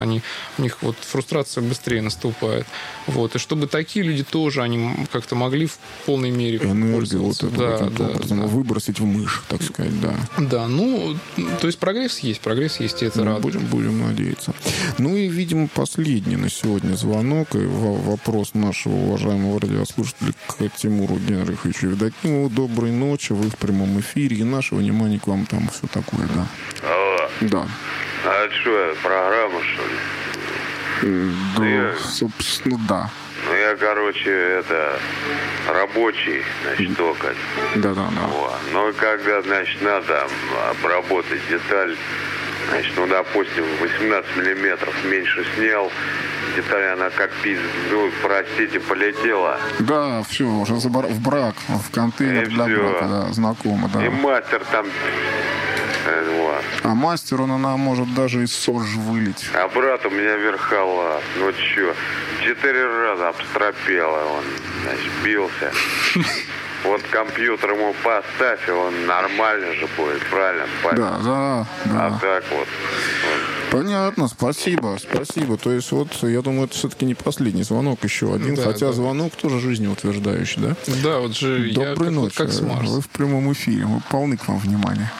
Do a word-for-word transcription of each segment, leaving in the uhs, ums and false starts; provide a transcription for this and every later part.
Они, у них вот фрустрация быстрее наступает. Вот. И чтобы такие люди тоже, они как-то могли в полной мере энергию вот эту да, каким-то да, образом да. выбросить в мышь, так сказать, да. Да, ну, то есть прогресс есть, прогресс есть, и это ну, радует. Будем, будем надеяться. Ну и, видимо, последний на сегодня звонок и вопрос нашего уважаемого радиослушателя к Тимуру Генриховичу Евдокимову. Доброй ночи, вы в прямом эфире, и наше внимание к вам там все такое, да. Алло. Да. А это что, программа, что ли? Да, я... собственно, да. Ну, я, короче, это, рабочий, значит, только. Да-да-да. Вот. Ну, когда, значит, надо обработать деталь, значит, ну, допустим, восемнадцать миллиметров меньше снял, деталь, она как пиз... ну, простите, полетела. Да, все, уже в брак, в контейнер и для все. брака, да, знакомо, да. И мастер там... Вот. А мастер, он, она может даже из СОЖ вылить. А брат у меня верхолаз. Ну чё, четыре раза обстропело он, значит, бился. Вот компьютер ему поставь, и он нормально же будет, правильно? Да, да, да. А так вот. Понятно, спасибо, спасибо. То есть вот, я думаю, это все-таки не последний звонок, еще один, да, хотя да. Звонок тоже жизнеутверждающий, да? Да, вот же Доброй я ночи, как, как с Марса. Вы в прямом эфире, мы полны к вам внимания.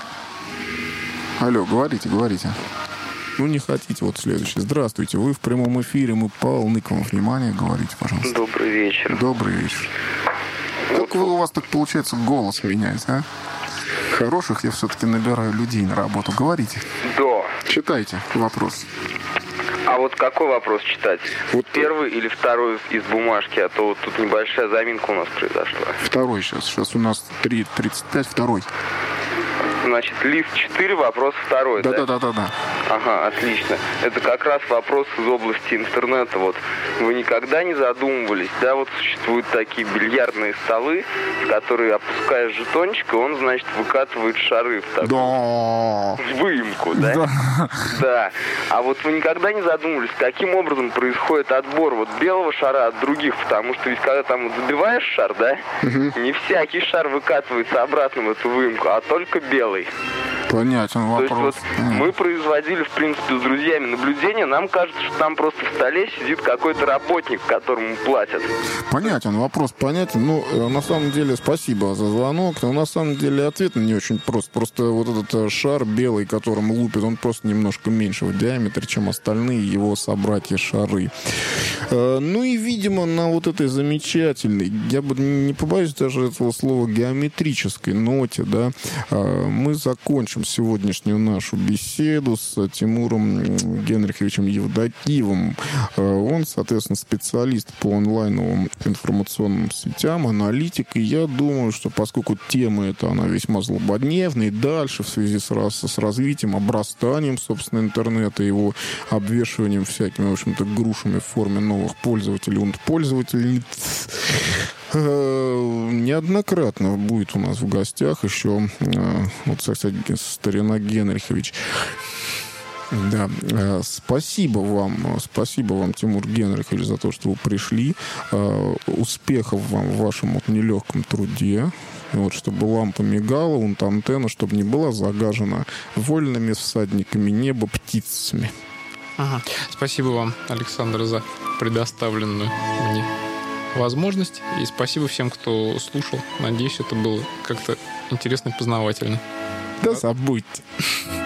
Алло, говорите, говорите. Ну, не хотите, вот следующий. Здравствуйте, вы в прямом эфире, мы полны к вам внимания. Говорите, пожалуйста. Добрый вечер. Добрый вечер. Как вы, у вас так получается голос менять, а? Хороших я все-таки набираю людей на работу. Говорите. Да. Читайте вопрос. А вот какой вопрос читать? Вот первый или второй из бумажки? А то вот тут небольшая заминка у нас произошла. Второй сейчас. Сейчас у нас три тридцать пять, второй. Значит, лист четыре, вопрос второй, да? Да-да-да-да. Ага, отлично. Это как раз вопрос из области интернета. Вот вы никогда не задумывались, да, вот существуют такие бильярдные столы, в которые опускаешь жетончик, и он, значит, выкатывает шары в такую да. выемку, да? Да. Да. А вот вы никогда не задумывались, каким образом происходит отбор вот белого шара от других? Потому что ведь когда там вот забиваешь шар, да, угу. не всякий шар выкатывается обратно в эту выемку, а только белый. Понятен вопрос. То есть вот мы производили, в принципе, с друзьями наблюдения. Нам кажется, что там просто в столе сидит какой-то работник, которому платят. Понятен вопрос, понятен. Ну, на самом деле, спасибо за звонок. Но на самом деле ответ не очень прост. Просто вот этот шар белый, которым лупит, он просто немножко меньше в диаметре, чем остальные его собратья-шары. Ну и, видимо, на вот этой замечательной, я бы не побоюсь даже этого слова, геометрической ноте, да, мы закончим сегодняшнюю нашу беседу с Тимуром Генриховичем Евдокимовым. Он, соответственно, специалист по онлайновым информационным сетям, аналитик. И я думаю, что поскольку тема эта, она весьма злободневная, и дальше в связи с, с развитием, обрастанием, собственно, интернета, его обвешиванием всякими, в общем-то, грушами в форме новых пользователей, он пользователей, неоднократно будет у нас в гостях еще, вот, кстати, старина Генрихович. Да, спасибо вам, спасибо вам, Тимур Генрихович, за то, что вы пришли. Успехов вам в вашем вот нелегком труде. Вот, чтобы лампа мигала, вон антенна, чтобы не была загажена вольными всадниками неба птицами. Ага. Спасибо вам, Александр, за предоставленную мне возможность. И спасибо всем, кто слушал. Надеюсь, это было как-то интересно и познавательно. Да забудьте.